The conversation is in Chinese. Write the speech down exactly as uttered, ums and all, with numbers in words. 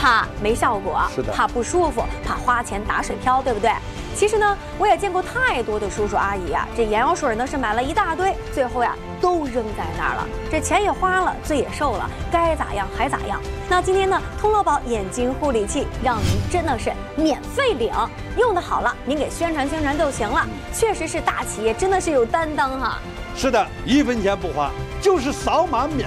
怕没效果， 是的， 怕不舒服，怕花钱打水漂，对不对？其实呢，我也见过太多的叔叔阿姨啊，这眼药水呢是买了一大堆，最后呀都扔在那儿了，这钱也花了，罪也受了，该咋样还咋样。那今天呢，通乐宝眼睛护理器让您真的是免费领，用的好了，您给宣传宣传就行了。确实是大企业，真的是有担当哈。 是的，一分钱不花，就是扫码免。